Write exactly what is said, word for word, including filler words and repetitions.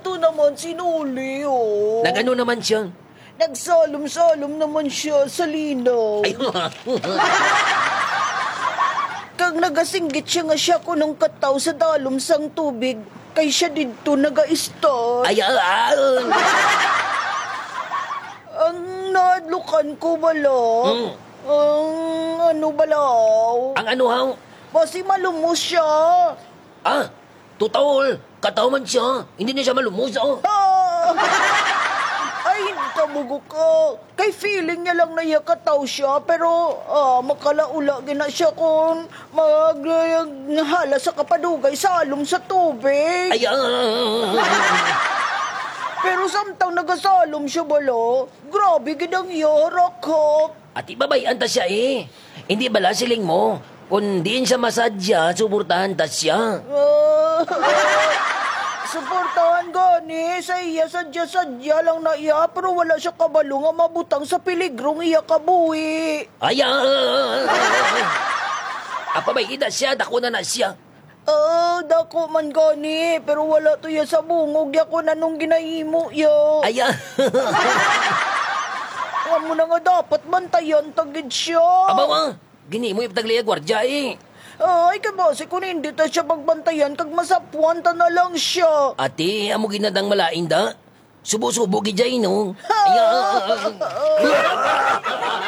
to naman sinuli, oh. Nagano naman siya? Nagsalom-salom naman siya sa linaw. Ay, Kag nagasinggit siya nga siya ko ng kataw sa dalom sang tubig, kay siya dito nag-a-start. ay, ah, Ang naadlukan ko bala, Hmm. ang ano balaw, ang ano haw? basi malumos siya. Ah, tutol, kataw man siya. Hindi na siya malumos, oh. Ah! Ay, hindi ka mugo ka. Kay feeling niya lang na yakataw siya, pero ah, makalaula gina siya kung maghala sa kapadugay sa alom sa tubig. Ay, ah, Pero samtang nagasalom siya bala, grabe gidang yarakap. at ibabayan ta siya eh. Hindi bala siling mo. Kung diin siya masadya, suportahan ta siya. Ah, suportahan gani sa iya sadya-sadya lang na iya, pero wala siya kabalo nga mabutang sa piligrong iya kabuhi. Ay, ah, apa ba ida siya, dako na na siya. Ah, dako man gani, pero wala to ya sa bungog ya ko na nung ginahimo ya. Ay, ah, Huwag mo na nga dapat bantayan tagid siya. abawa, gini mo iptagliya gwardya eh. Ay, kabasi kung hindi ta siya pagbantayan, kag masapuan ta na lang siya. Ate, amo ginadang malain da. Subo-subo gijay no. Ay, ah,